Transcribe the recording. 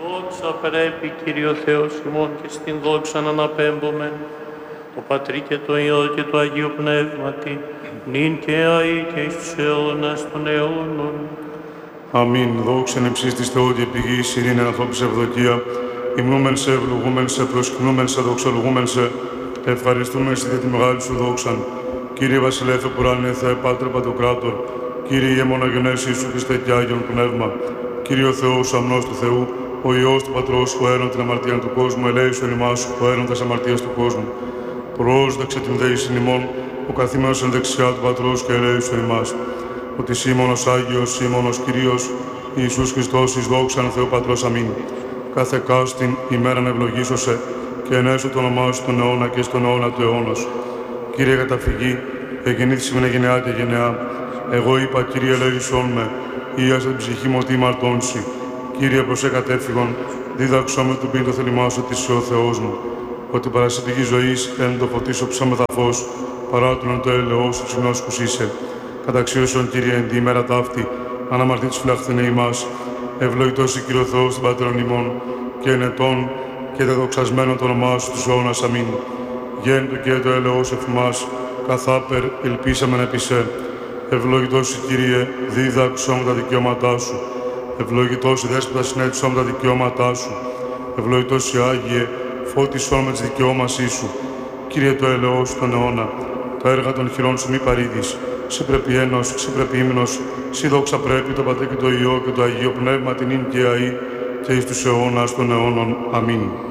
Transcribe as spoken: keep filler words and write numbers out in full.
Δόξα πρέπει, Κύριο Θεός ημών, και στην δόξα να αναπέμπομεν, το Πατρί και το Υιό και το Αγίο Πνεύματι, νυν και αεί και εις τους αιώνας των αιώνων. Αμήν. Δόξα εν υψής της Θεού και πηγής, ειρήνη ανθρώπης ευδοκία, υμνούμεν σε, ευλογούμεν σε, προσκυνούμεν σε, δοξολογούμεν σε, ευχαριστούμε για τη μεγάλη σου δόξαν. Κύριε Βασιλεύε Πουράνιε Θεέ, Πάτρε Παντοκράτορ, Κύριε Ιεμονογενές Ιησού Χριστέ και Άγιον Πνεύμα, Κύριο Θεός, αμνός του Θεού, ο Υιός του Πατρός, ο έρων την αμαρτία του κόσμου, ελέησον ημάς, ο έρων τας αμαρτίας του κόσμου. Πρόσδεξε την δέησιν ημών, ο καθήμενος εν δεξιά του Πατρός και ελέησον ημάς. Ότι σήμωνος Άγιος, σήμωνος Κυρίος, Ιησούς Χριστός, εις δόξαν Θεού Πατρός, αμήν. Κάθε κάστην ημέραν ευλογήσωσε και ενέσω το όνομά σου τον αιώνα και στον αιώνα του αιώνος. Κύριε καταφυγή, εγεννήθησι με γενεά και γενεά. Εγώ είπα, Κύριε, ελέησόν με, ίασε την ψυχή μου ότι ημαρτώνσει. Κύριε, προσέ κατέφυγον, δίδαξό με του πίν το θέλημά σου ότι είσαι ο Θεός μου. Ότι παρασύ πηγή ζωής, εν το φωτίσω ψάμε τα φως, παράτουν εν το έλεος σου ψημνόσκους είσαι. Καταξίωσον, Κύριε, εν τη ημέρα ταύτη, αναμαρτήτης φυλαχθήνε ημάς. Ευλογητός η Κύριο Θεός των Πατέρων ημών, και εν ετών και δεδοξασμένο το όνομά σου τους αιώνας. Αμήν. Γέν το και το έλεος εφημάς, καθάπερ ελπίσαμεν επί σε. Ευλογητός η Κύριε, δίδαξον τα δικαιώματά σου. Ευλογητός η Δέσποτα συνέτουσον τα δικαιώματά σου. Ευλογητός η Άγιε, φώτισον με τις δικαιώμασή σου. Κύριε το έλεος σου τον αιώνα, τα έργα των χειρών σου μη παρήδεις. Συ πρέπει ένος, συ πρέπει ύμνος, συ δόξα πρέπει το Πατρί και το Υιό και το Αγίο Πνεύμα την ίν και αεί και εις τους αιώνας των αιώνων. Αμήν.